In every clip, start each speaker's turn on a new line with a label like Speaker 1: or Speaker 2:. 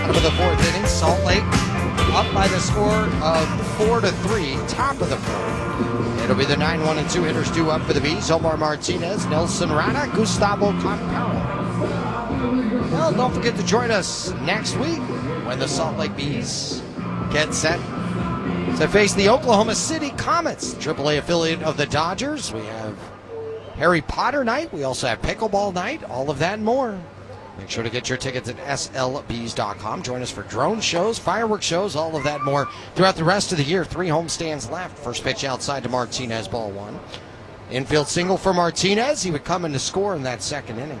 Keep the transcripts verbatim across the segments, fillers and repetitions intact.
Speaker 1: bottom of the fourth inning. Salt Lake up by the score of four to three, top of the fourth. It'll be the nine one and two hitters due up for the Bees. Omar Martinez, Nelson Rada, Gustavo Campero. Well, don't forget to join us next week when the Salt Lake Bees get set to face the Oklahoma City Comets, triple A affiliate of the Dodgers. We have Harry Potter night. We also have pickleball night. All of that and more. Make sure to get your tickets at S L Bees dot com. Join us for drone shows, fireworks shows, all of that and more throughout the rest of the year. Three homestands left. First pitch outside to Martinez, ball one. Infield single for Martinez. He would come in to score in that second inning.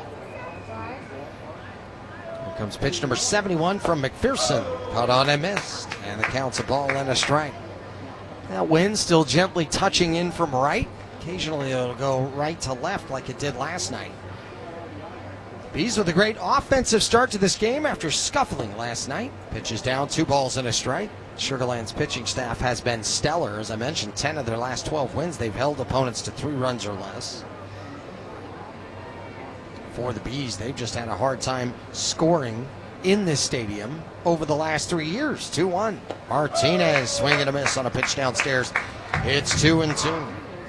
Speaker 1: Here comes pitch number seventy-one from McPherson. Caught on and missed. And the count's a ball and a strike. That wind still gently touching in from right. Occasionally it'll go right to left like it did last night. Bees with a great offensive start to this game after scuffling last night. Pitches down, two balls and a strike. Sugar Land's pitching staff has been stellar. As I mentioned, ten of their last twelve wins, they've held opponents to three runs or less. For the Bees, they've just had a hard time scoring in this stadium over the last three years. two one. Martinez swing and a miss on a pitch downstairs. It's two and two.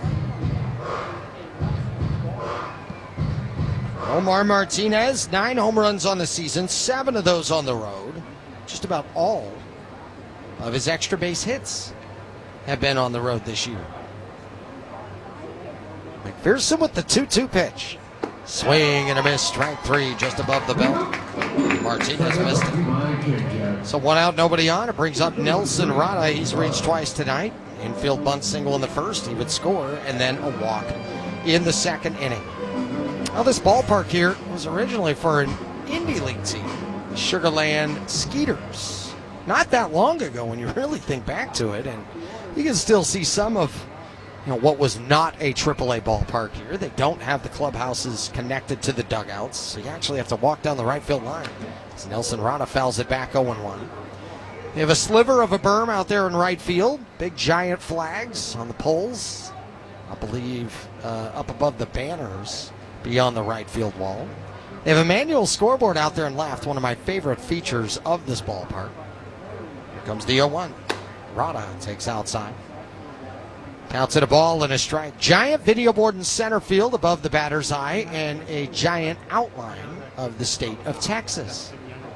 Speaker 1: Omar Martinez, nine home runs on the season, seven of those on the road. Just about all of his extra base hits have been on the road this year. McPherson with the two two pitch. Swing and a miss, strike three, just above the belt. Martinez missed it. So one out, nobody on. It brings up Nelson Rada. He's reached twice tonight. Infield bunt single in the first. He would score, and then a walk in the second inning. Well, this ballpark here was originally for an Indy League team, the Sugar Land Skeeters. Not that long ago when you really think back to it, and you can still see some of you know what was not a triple A ballpark here. They don't have the clubhouses connected to the dugouts, so you actually have to walk down the right field line. As Nelson Rada fouls it back oh one. They have a sliver of a berm out there in right field. Big giant flags on the poles, I believe, uh, up above the banners beyond the right field wall. They have a manual scoreboard out there in left, one of my favorite features of this ballpark. Here comes the oh one. Rada takes outside. Counts it a ball and a strike. Giant video board in center field above the batter's eye and a giant outline of the state of Texas.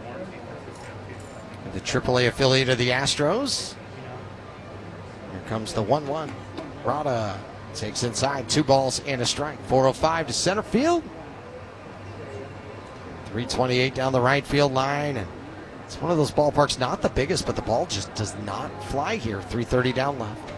Speaker 1: The triple A affiliate of the Astros. Here comes the one one. Rada takes inside, two balls and a strike. four oh five to center field. three twenty-eight down the right field line. And it's one of those ballparks, not the biggest, but the ball just does not fly here. three thirty down left.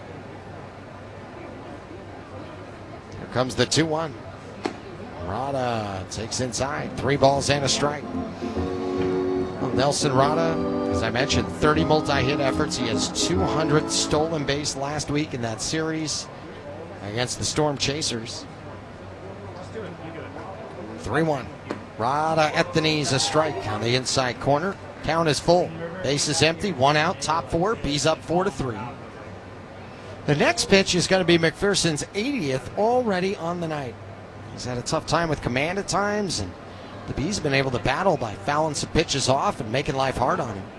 Speaker 1: Here comes the two one. Rada takes inside, three balls and a strike. Well, Nelson Rada, as I mentioned, thirty multi-hit efforts. He has two hundred stolen base last week in that series against the Storm Chasers. three one. Rada at the knees, a strike on the inside corner. Count is full. Base is empty, one out, top four. Bees up four to three. The next pitch is going to be McPherson's eightieth already on the night. He's had a tough time with command at times, and the Bees have been able to battle by fouling some pitches off and making life hard on him.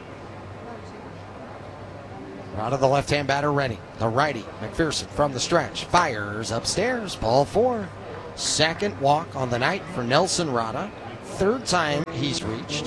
Speaker 1: Rada, the left-hand batter, ready. The righty, McPherson from the stretch. Fires upstairs, ball four. Second walk on the night for Nelson Rada. Third time he's reached.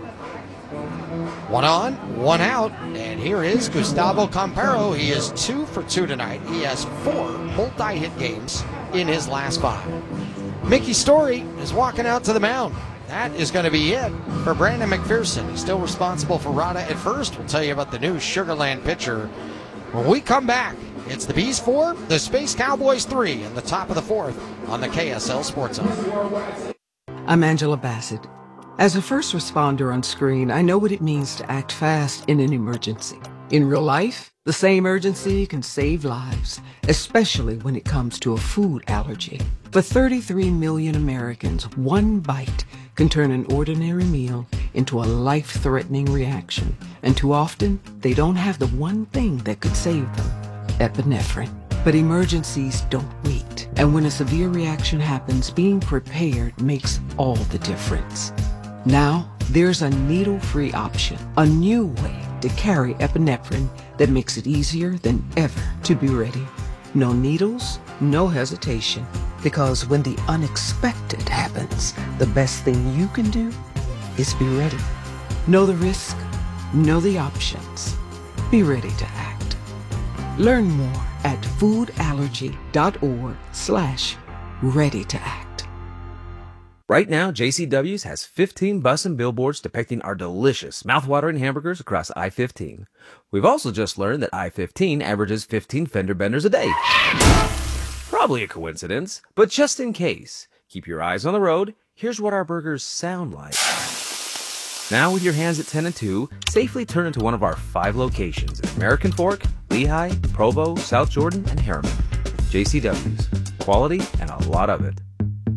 Speaker 1: One on, one out, and here is Gustavo Campero. He is two for two tonight. He has four multi-hit games in his last five. Mickey Story is walking out to the mound. That is going to be it for Brandon McPherson. He's still responsible for Rada at first. We'll tell you about the new Sugar Land pitcher when we come back. It's the Bees four, the Space Cowboys three, in the top of the fourth on the K S L Sports Zone.
Speaker 2: I'm Angela Bassett. As a first responder on screen, I know what it means to act fast in an emergency. In real life, the same urgency can save lives, especially when it comes to a food allergy. For thirty-three million Americans, one bite can turn an ordinary meal into a life-threatening reaction. And too often, they don't have the one thing that could save them, epinephrine. But emergencies don't wait. And when a severe reaction happens, being prepared makes all the difference. Now, there's a needle-free option, a new way to carry epinephrine that makes it easier than ever to be ready. No needles, no hesitation, because when the unexpected happens, the best thing you can do is be ready. Know the risk, know the options. Be ready to act. Learn more at foodallergy.org slash ready to act.
Speaker 3: Right now, J C W's has fifteen bussin' billboards depicting our delicious, mouthwatering hamburgers across I fifteen. We've also just learned that I fifteen averages fifteen fender benders a day. Probably a coincidence, but just in case, keep your eyes on the road. Here's what our burgers sound like. Now with your hands at ten and two, safely turn into one of our five locations at American Fork, Lehigh, Provo, South Jordan, and Harriman. J C W's. Quality and a lot of it.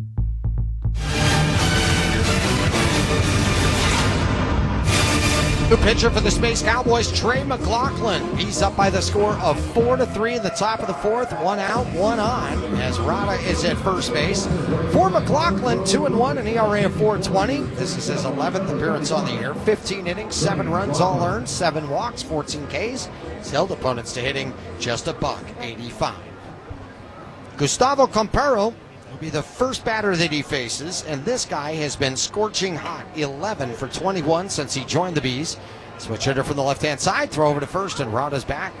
Speaker 1: New pitcher for the Space Cowboys, Trey McLaughlin. He's up by the score of four to three in the top of the fourth. One out, one on, as Rada is at first base. For McLaughlin, two and one, an E R A of four twenty. This is his eleventh appearance on the year. fifteen innings, seven runs all earned, seven walks, fourteen Ks. He's held opponents to hitting just a buck eighty-five. Gustavo Campero will be the first batter that he faces, and this guy has been scorching hot, eleven for twenty-one since he joined the Bees. Switch hitter from the left-hand side, throw over to first, and Rada's back.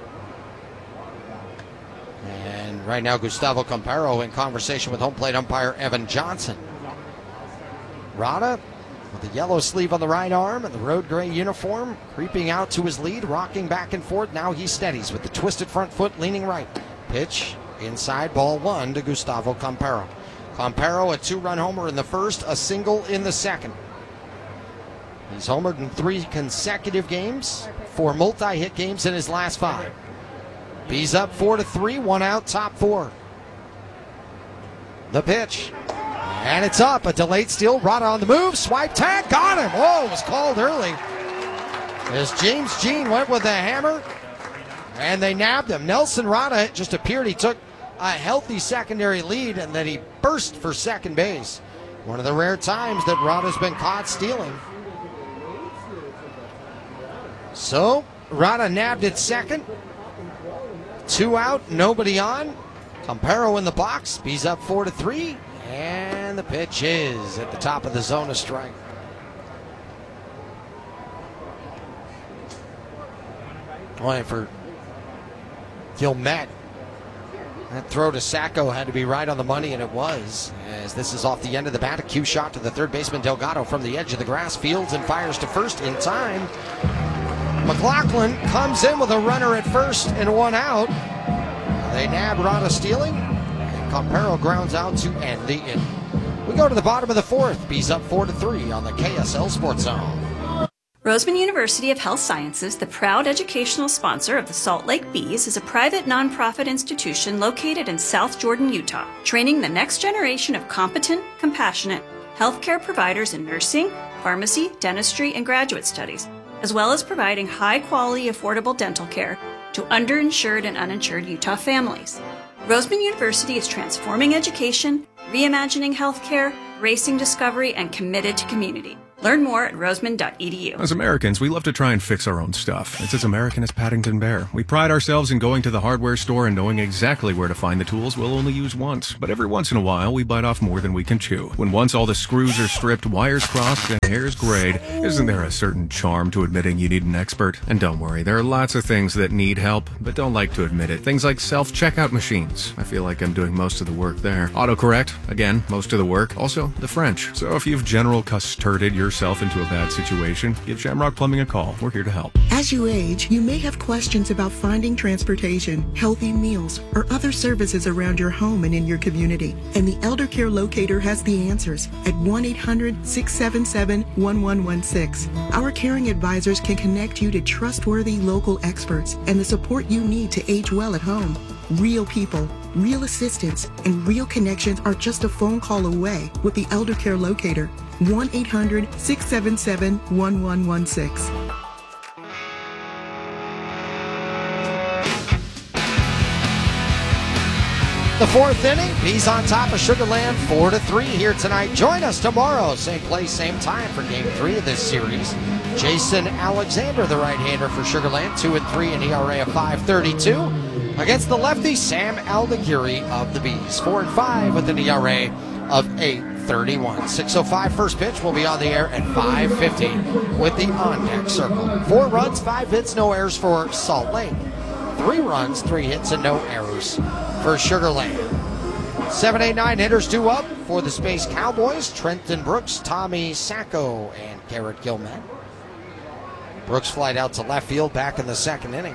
Speaker 1: And right now, Gustavo Campero in conversation with home plate umpire Evan Johnson. Rada with the yellow sleeve on the right arm and the road gray uniform, creeping out to his lead, rocking back and forth. Now he steadies with the twisted front foot, leaning right. Pitch inside, ball one to Gustavo Campero. Campero, a two-run homer in the first, a single in the second. He's homered in three consecutive games, four multi-hit games in his last five. Bees up four to three, one out, top four. The pitch, and it's up. A delayed steal. Rada on the move. Swipe tag, got him. Whoa, it was called early. As James Jean went with the hammer, and they nabbed him. Nelson Rada just appeared he took a healthy secondary lead, and then he burst for second base. One of the rare times that Rada's been caught stealing. So, Rada nabbed at second. Two out, nobody on. Campero in the box. Bees up four to three. And the pitch is at the top of the zone, a strike. Boy, for Gilmet, that throw to Sacco had to be right on the money, and it was, as this is off the end of the bat. A cue shot to the third baseman Delgado from the edge of the grass, fields and fires to first in time. McLaughlin comes in with a runner at first and one out. They nab Rada stealing, and Campero grounds out to end the inning. We go to the bottom of the fourth. Bees up four to three on the K S L Sports Zone.
Speaker 4: Roseman University of Health Sciences, the proud educational sponsor of the Salt Lake Bees, is a private nonprofit institution located in South Jordan, Utah, training the next generation of competent, compassionate healthcare providers in nursing, pharmacy, dentistry, and graduate studies, as well as providing high-quality, affordable dental care to underinsured and uninsured Utah families. Roseman University is transforming education, reimagining healthcare, racing discovery, and committed to community. Learn more at roseman dot e d u.
Speaker 5: As Americans, we love to try and fix our own stuff. It's as American as Paddington Bear. We pride ourselves in going to the hardware store and knowing exactly where to find the tools we'll only use once. But every once in a while, we bite off more than we can chew. When once all the screws are stripped, wires crossed, and hairs grayed, isn't there a certain charm to admitting you need an expert? And don't worry, there are lots of things that need help, but don't like to admit it. Things like self-checkout machines. I feel like I'm doing most of the work there. Autocorrect, again, most of the work. Also, the French. So if you've general custarded your yourself into a bad situation, give Shamrock Plumbing a call. We're here to help.
Speaker 6: As you age, you may have questions about finding transportation, healthy meals, or other services around your home and in your community. And the Elder Care Locator has the answers at one eight hundred, six seven seven, one one one six. Our caring advisors can connect you to trustworthy local experts and the support you need to age well at home. Real people, real assistance, and real connections are just a phone call away with the Elder Care Locator. one eight hundred, six seven seven, one one one six.
Speaker 1: The fourth inning, Bees on top of Sugar Land, four to three here tonight. Join us tomorrow, same place, same time for Game Three of this series. Jason Alexander, the right-hander for Sugar Land, two and three, an E R A of five thirty-two, against the lefty Sam Aldagiri of the Bees, four and five with an E R A of eight thirty-one. six oh five first pitch will be on the air at five fifty with the on-deck circle. Four runs, five hits, no errors for Salt Lake. Three runs, three hits, and no errors for Sugar Land. seven eight nine hitters due up for the Space Cowboys. Trenton Brooks, Tommy Sacco, and Garrett Gilmet. Brooks flied out to left field back in the second inning.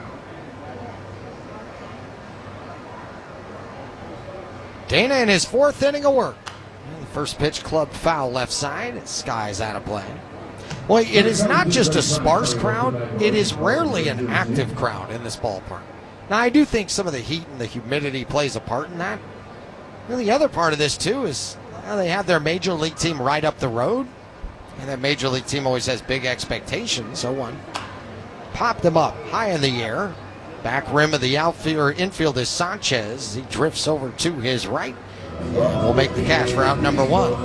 Speaker 1: Dana in his fourth inning of work. The first pitch clubbed foul left side. Sky's out of play. Well, it is not just a sparse crowd. It is rarely an active crowd in this ballpark. Now, I do think some of the heat and the humidity plays a part in that. And the other part of this, too, is well, they have their major league team right up the road. And that major league team always has big expectations. So one popped them up high in the air. Back rim of the outfield or infield is Sanchez. He drifts over to his right. And will make the catch for out number one.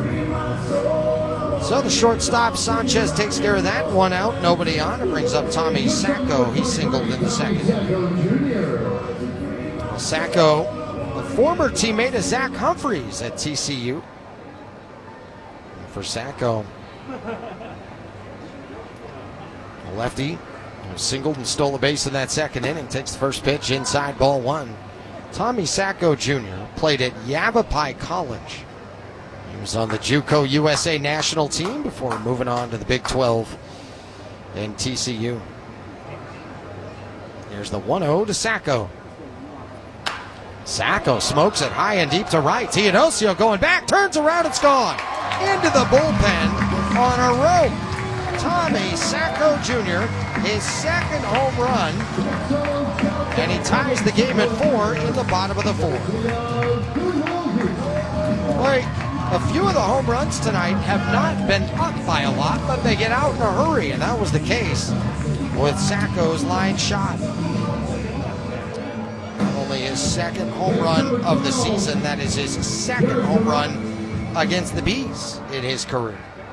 Speaker 1: So the shortstop Sanchez takes care of that. One out, nobody on. It brings up Tommy Sacco. He singled in the second. Sacco, a former teammate of Zach Humphreys at T C U. For Sacco, a lefty singled and stole a base in that second inning. Takes the first pitch inside, ball one. Tommy Sacco Junior played at Yavapai College. He was on the JUCO U S A national team before moving on to the Big twelve in T C U. Here's the one oh to Sacco. Sacco smokes it high and deep to right. Teodosio going back, turns around, it's gone. Into the bullpen on a rope. Tommy Sacco Junior, his second home run, and he ties the game at four in the bottom of the fourth. Boy, a few of the home runs tonight have not been up by a lot, but they get out in a hurry, and that was the case with Sacco's line shot. Not only his second home run of the season, that is his second home run against the Bees in his career.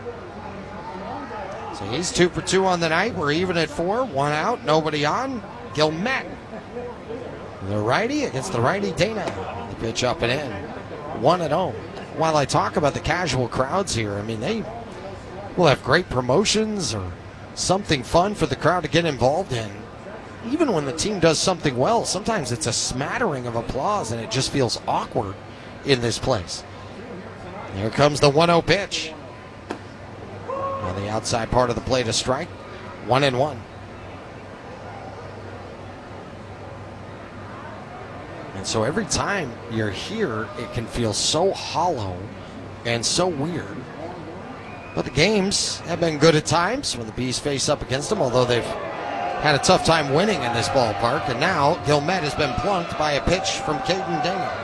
Speaker 1: So he's two for two on the night. We're even at four, one out, nobody on. Gilmet, the righty against the righty Dana. The pitch up and in, one at home. While I talk about the casual crowds here, I mean, they will have great promotions or something fun for the crowd to get involved in. Even when the team does something well, sometimes it's a smattering of applause and it just feels awkward in this place. Here comes the one oh pitch. On the outside part of the plate, a strike. One and one. And so every time you're here, it can feel so hollow and so weird. But the games have been good at times when the Bees face up against them, although they've had a tough time winning in this ballpark. And now Gilmet has been plunked by a pitch from Caden Dana.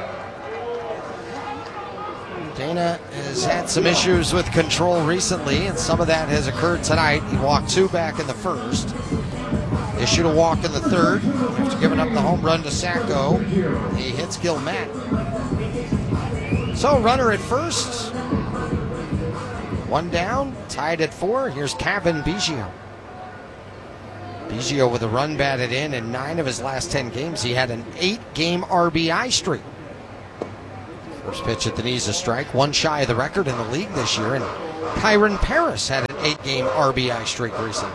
Speaker 1: Dana has had some issues with control recently, and some of that has occurred tonight. He walked two back in the first. Issued a walk in the third after giving up the home run to Sacco. He hits Gilmet. So runner at first. One down, tied at four. Here's Kevin Biggio. Biggio with a run batted in in nine of his last ten games. He had an eight-game R B I streak. First pitch at the knees, a strike. One shy of the record in the league this year. And Kyron Paris had an eight-game R B I streak recently.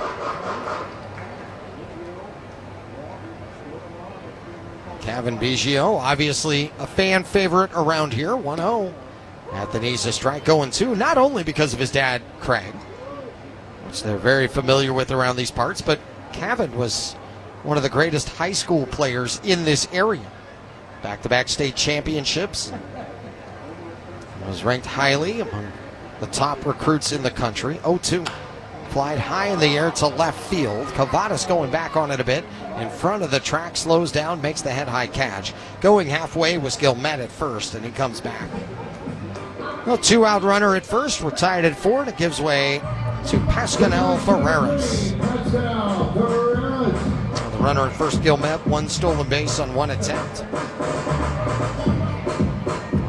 Speaker 1: Kevin Biggio, obviously a fan favorite around here. one oh. At the knees, a strike, going two. Not only because of his dad, Craig, which they're very familiar with around these parts, but Kevin was one of the greatest high school players in this area. Back-to-back state championships. Was ranked highly among the top recruits in the country. oh two. Flied high in the air to left field. Cavadas going back on it a bit. In front of the track, slows down, makes the head-high catch. Going halfway was Gilmet at first, and he comes back. Well, two-out runner at first. We're tied at four, and it gives way to Pascanel Ferreras. The runner at first, Gilmet, one stolen base on one attempt.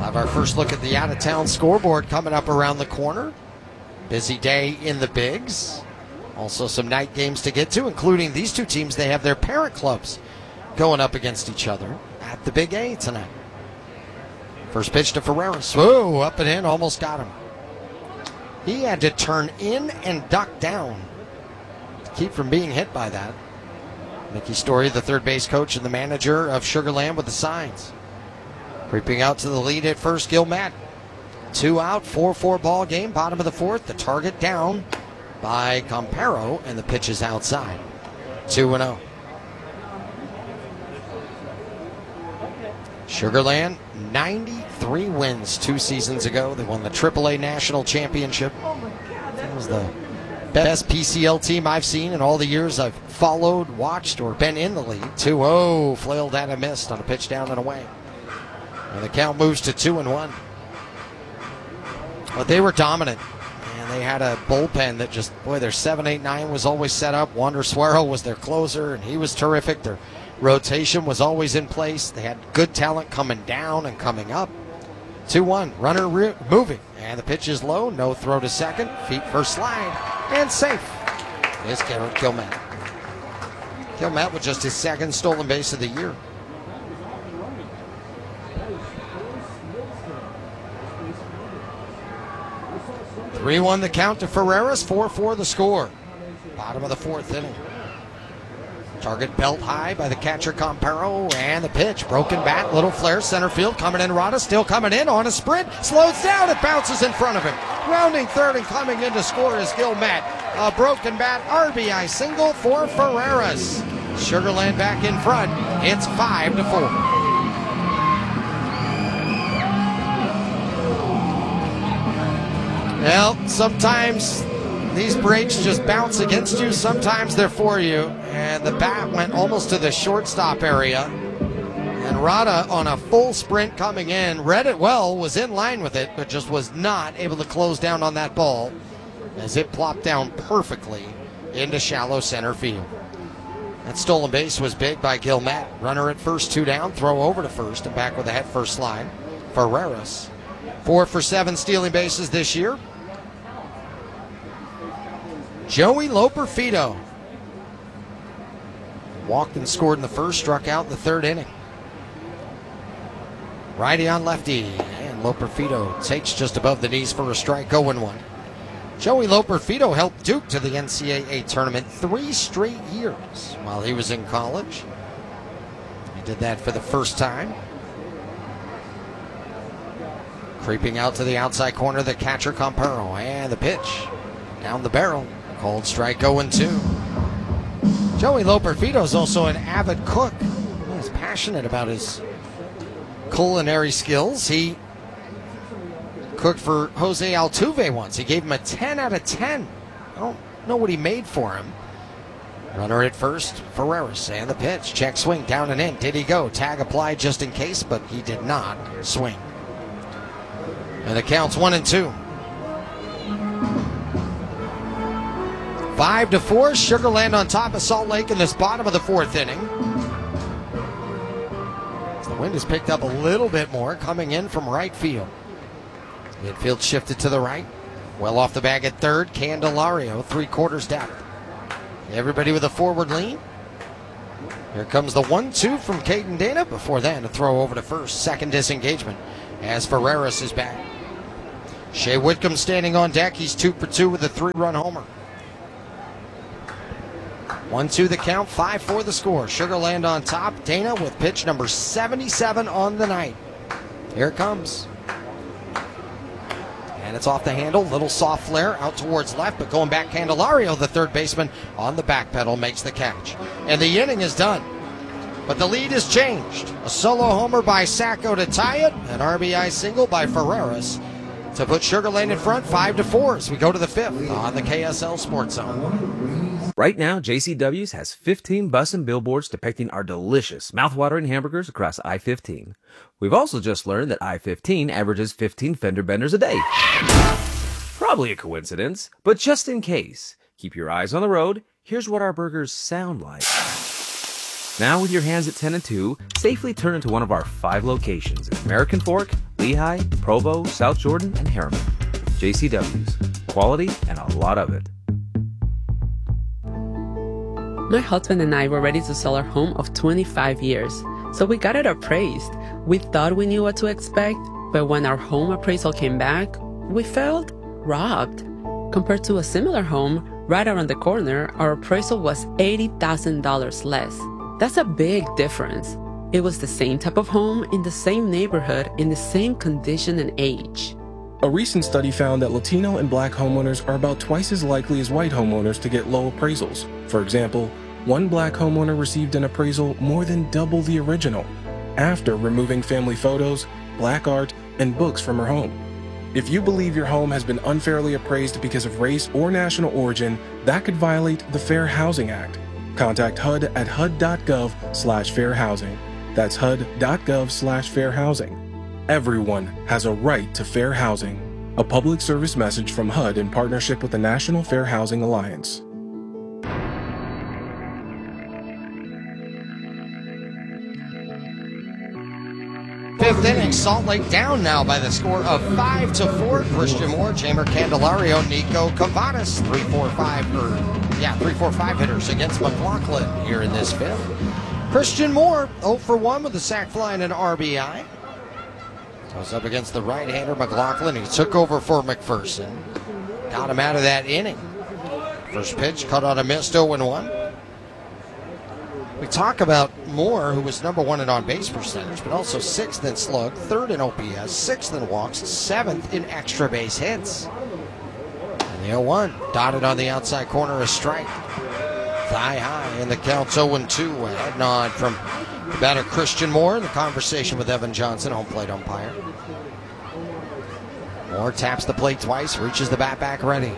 Speaker 1: Have our first look at the out-of-town scoreboard coming up around the corner. Busy day in the Bigs. Also some night games to get to, including these two teams. They have their parent clubs going up against each other at the Big A tonight. First pitch to Ferreras. Whoa, up and in, almost got him. He had to turn in and duck down to keep from being hit by that. Mickey Story, the third base coach and the manager of Sugar Land, with the signs. Creeping out to the lead at first, Gil Madden. Two out, four four ball game, bottom of the fourth. The target down by Campero, and the pitch is outside. two and oh. Sugar Land, ninety-three wins two seasons ago. They won the triple A National Championship. That was the best P C L team I've seen in all the years I've followed, watched, or been in the league. two oh, flailed at and missed on a pitch down and away. And the count moves to two and one. But they were dominant. And they had a bullpen that just, boy, their seven eight nine was always set up. Wander Suero was their closer, and he was terrific. Their rotation was always in place. They had good talent coming down and coming up. two one, runner re- moving. And the pitch is low, no throw to second. Feet first slide, and safe. It's Garrett Gilmet. Gilmet with just his second stolen base of the year. three one the count to Ferreras, four four the score. Bottom of the fourth inning. Target belt high by the catcher Campero, and the pitch. Broken bat, little flare, center field, coming in Rada, still coming in on a sprint, slows down, it bounces in front of him. Rounding third and coming in to score is Gil Matt. A broken bat, R B I single for Ferreras. Sugar Land back in front, it's five to four. Well, sometimes these breaks just bounce against you. Sometimes they're for you. And the bat went almost to the shortstop area. And Rada, on a full sprint coming in, read it well, was in line with it, but just was not able to close down on that ball as it plopped down perfectly into shallow center field. That stolen base was big by Gilmet. Runner at first, two down, throw over to first, and back with a head first slide. Ferreras, four for seven stealing bases this year. Joey Loperfido walked and scored in the first, struck out in the third inning. Righty on lefty, and Loperfido takes just above the knees for a strike, oh and one. Joey Loperfido helped Duke to the N C double A tournament three straight years while he was in college. He did that for the first time. Creeping out to the outside corner, the catcher Campero, and the pitch down the barrel. Cold strike, oh and two. Joey Loperfido is also an avid cook. He's passionate about his culinary skills. He cooked for Jose Altuve once. He gave him a ten out of ten. I don't know what he made for him. Runner at first, Ferreras, and the pitch. Check swing, down and in. Did he go? Tag applied just in case, but he did not swing. And the count's one and two. Five to four, Sugar Land on top of Salt Lake in this bottom of the fourth inning. The wind has picked up a little bit more, coming in from right field. Midfield shifted to the right. Well off the bag at third, Candelario, three quarters down. Everybody with a forward lean. Here comes the one two from Caden Dana. Before then, a throw over to first. Second disengagement as Ferreras is back. Shea Whitcomb standing on deck. He's two for two with a three-run homer. one two the count, five four the score. Sugar Land on top. Dana with pitch number seventy-seven on the night. Here it comes. And it's off the handle. Little soft flare out towards left, but going back, Candelario, the third baseman, on the back pedal, makes the catch. And the inning is done. But the lead has changed. A solo homer by Sacco to tie it. An R B I single by Ferreras to put Sugar Land in front, five to four as we go to the fifth on the K S L Sports Zone.
Speaker 3: Right now, J C W's has fifteen bus and billboards depicting our delicious, mouthwatering hamburgers across I fifteen. We've also just learned that I fifteen averages fifteen fender benders a day. Probably a coincidence, but just in case, keep your eyes on the road. Here's what our burgers sound like. Now with your hands at ten and two, safely turn into one of our five locations in American Fork, Lehigh, Provo, South Jordan, and Harriman. J C W's. Quality and a lot of it.
Speaker 7: My husband and I were ready to sell our home of twenty-five years, so we got it appraised. We thought we knew what to expect, but when our home appraisal came back, we felt robbed. Compared to a similar home right around the corner, our appraisal was eighty thousand dollars less. That's a big difference. It was the same type of home in the same neighborhood in the same condition and age.
Speaker 8: A recent study found that Latino and Black homeowners are about twice as likely as white homeowners to get low appraisals. For example, one Black homeowner received an appraisal more than double the original, after removing family photos, Black art, and books from her home. If you believe your home has been unfairly appraised because of race or national origin, that could violate the Fair Housing Act. Contact H U D at H U D dot gov slash fair housing. That's H U D dot gov slash fair housing. Everyone has a right to fair housing. A public service message from H U D in partnership with the National Fair Housing Alliance.
Speaker 1: Fifth inning, Salt Lake down now by the score of five to four. Christian Moore, Jamer Candelario, Nico Cavadas, three four five or yeah, three four five hitters against McLaughlin here in this fifth. Christian Moore, oh for one with a sac fly and an R B I. Goes up against the right-hander McLaughlin. He took over for McPherson. Got him out of that inning. First pitch, cut on a missed, oh and one. We talk about Moore, who was number one in on-base percentage, but also sixth in slug, third in O P S, sixth in walks, seventh in extra base hits. And the oh one, dotted on the outside corner, a strike. Thigh high, and the count's oh and two. A head nod from the batter Christian Moore in the conversation with Evan Johnson, home plate umpire. Moore taps the plate twice, reaches the bat back ready.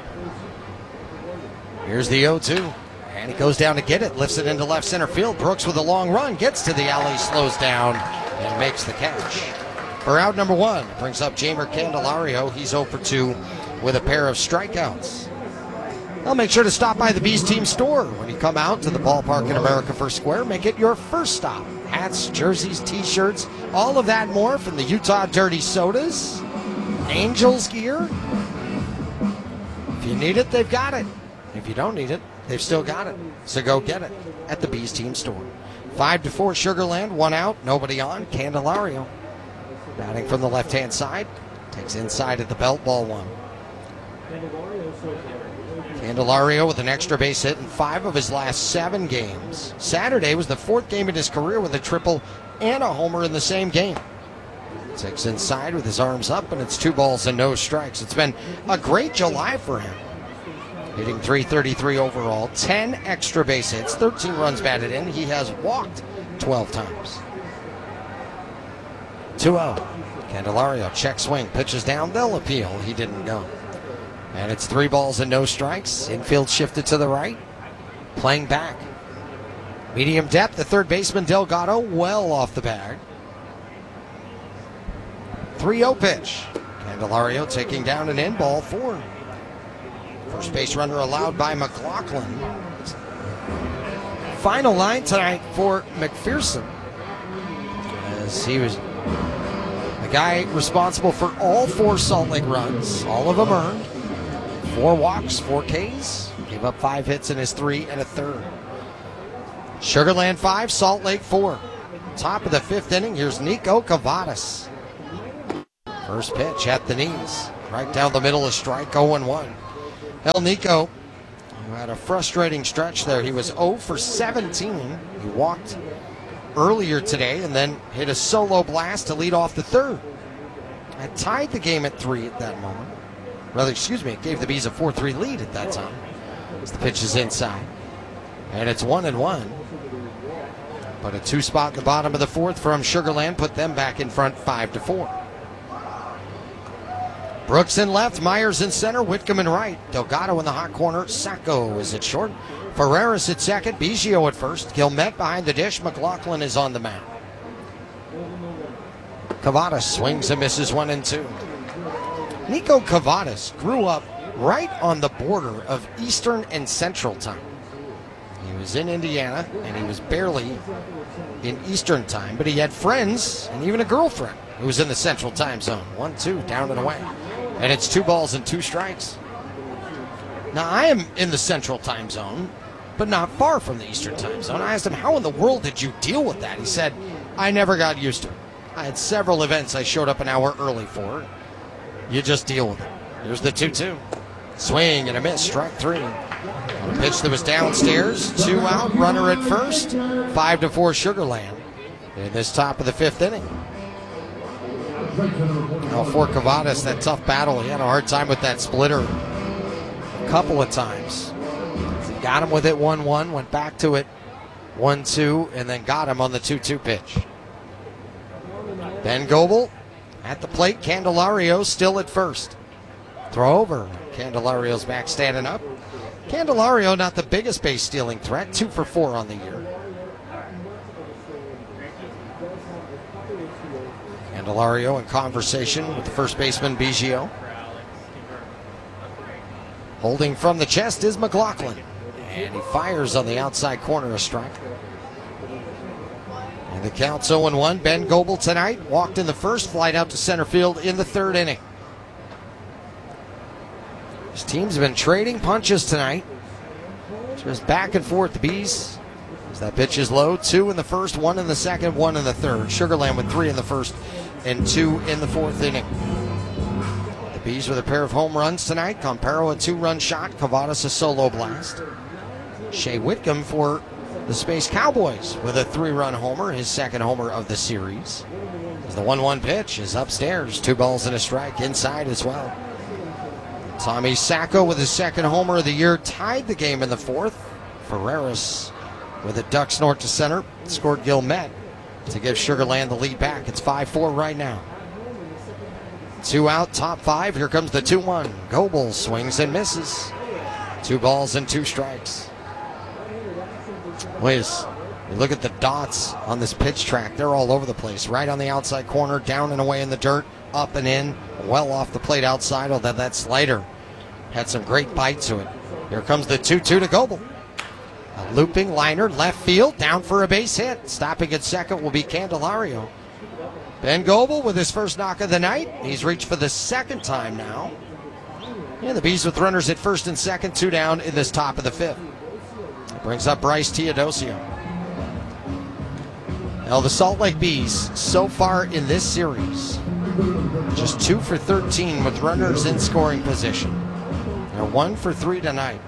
Speaker 1: Here's the oh two. And he goes down to get it, lifts it into left center field. Brooks with a long run, gets to the alley, slows down, and makes the catch. For out number one, brings up Jamer Candelario. He's oh for two with a pair of strikeouts. Well, make sure to stop by the Bees Team store when you come out to the ballpark in America First Square. Make it your first stop. Hats, jerseys, t-shirts, all of that more from the Utah Dirty Sodas. Angels gear. If you need it, they've got it. If you don't need it, they've still got it. So go get it at the Bees Team store. Five to four Sugarland, one out, nobody on. Candelario batting from the left-hand side. Takes inside at the belt, ball one. Candelario with an extra base hit in five of his last seven games. Saturday was the fourth game in his career with a triple and a homer in the same game. Takes inside with his arms up, and it's two balls and no strikes. It's been a great July for him. Hitting three thirty-three overall, ten extra base hits, thirteen runs batted in. He has walked twelve times. two oh. Candelario, check swing, pitches down, they'll appeal. He didn't go. And it's three balls and no strikes. Infield shifted to the right. Playing back. Medium depth, the third baseman Delgado well off the bag. three oh pitch. Candelario taking down an in, ball four. First base runner allowed by McLaughlin. Final line tonight for McPherson, as he was the guy responsible for all four Salt Lake runs, all of them earned. Four walks, four Ks, gave up five hits in his three and a third. Sugarland five, Salt Lake four. Top of the fifth inning, here's Nico Cavadas. First pitch at the knees, right down the middle of strike, oh and one. El Nico, who had a frustrating stretch there. He was oh for seventeen. He walked earlier today and then hit a solo blast to lead off the third. Had tied the game at three at that moment. Rather, excuse me, it gave the Bees a four three lead at that time. As the pitch is inside. And it's one and one. But a two spot in the bottom of the fourth from Sugarland put them back in front five to four. Brooks in left, Myers in center, Whitcomb in right. Delgado in the hot corner, Sacco is at short. Ferreras at second, Biggio at first. Gilmet behind the dish, McLaughlin is on the mound. Cavadas swings and misses one and two. Nico Cavadas grew up right on the border of Eastern and Central Time. He was in Indiana, and he was barely in Eastern time, but he had friends and even a girlfriend who was in the Central time zone. One, two, down and away. And it's two balls and two strikes. Now, I am in the Central time zone, but not far from the Eastern time zone. I asked him, how in the world did you deal with that? He said, I never got used to it. I had several events I showed up an hour early for. You just deal with it. Here's the two two. Swing and a miss, strike three. On a pitch that was downstairs, two out, runner at first, five to four Sugar Land in this top of the fifth inning. Now for Cavadas, that tough battle, he had a hard time with that splitter a couple of times. He got him with it one one, went back to it one two, and then got him on the two two pitch. Ben Goebel at the plate, Candelario still at first. Throw over. Candelario's back standing up. Candelario not the biggest base stealing threat, two for four on the year. Candelario in conversation with the first baseman, Biggio. Holding from the chest is McLaughlin. And he fires on the outside corner, a strike. And the count's oh one. Ben Goebel tonight walked in the first, flight out to center field in the third inning. His team's been trading punches tonight. Just back and forth, the Bees. As that pitch is low, two in the first, one in the second, one in the third. Sugar Land with three in the first and two in the fourth inning. The Bees with a pair of home runs tonight. Campero a two-run shot, Cavadas a solo blast. Shea Whitcomb for the Space Cowboys with a three-run homer, his second homer of the series. As the one one pitch is upstairs, two balls and a strike inside as well. Tommy Sacco with his second homer of the year tied the game in the fourth. Ferreras with a duck snort to center scored Gilmet to give Sugar Land the lead back. It's five four right now. Two out, top five. Here comes the two one. Goebel swings and misses. Two balls and two strikes. Boys, you look at the dots on this pitch track. They're all over the place. Right on the outside corner, down and away in the dirt, up and in, well off the plate outside, although that slider had some great bite to it. Here comes the two two to Goebel. A looping liner, left field, down for a base hit. Stopping at second will be Candelario. Ben Goebel with his first knock of the night. He's reached for the second time now. Yeah, the Bees with runners at first and second, two down in this top of the fifth. That brings up Bryce Teodosio. Now the Salt Lake Bees so far in this series, just two for thirteen with runners in scoring position. They're one for three tonight.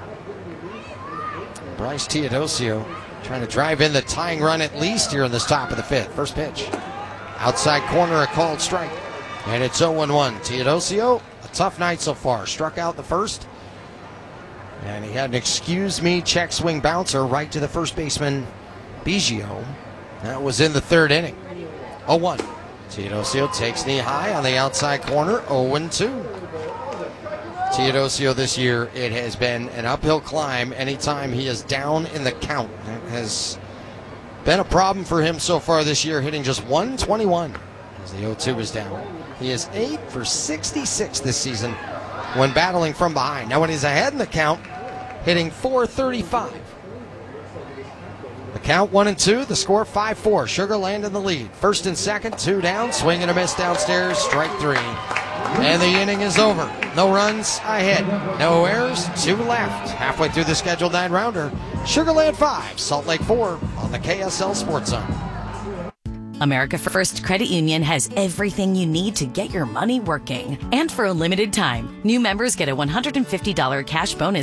Speaker 1: Bryce Teodosio trying to drive in the tying run at least here in this top of the fifth. First pitch. Outside corner, a called strike. And it's oh one. Teodosio, a tough night so far. Struck out the first. And he had an excuse me check swing bouncer right to the first baseman, Biggio. That was in the third inning. oh one. Teodosio takes knee high on the outside corner, oh two. Teodosio this year, it has been an uphill climb anytime he is down in the count. It has been a problem for him so far this year, hitting just one twenty-one as the oh two is down. He is eight for sixty-six this season when battling from behind. Now when he's ahead in the count, hitting four thirty-five. The count one and two, the score five four. Sugar Land in the lead. First and second, two down, swing and a miss downstairs, strike three. And the inning is over. No runs ahead, no errors, two left. Halfway through the scheduled nine rounder, Sugar Land five, Salt Lake four on the K S L Sports Zone.
Speaker 9: America First Credit Union has everything you need to get your money working. And for a limited time, new members get a one hundred fifty dollars cash bonus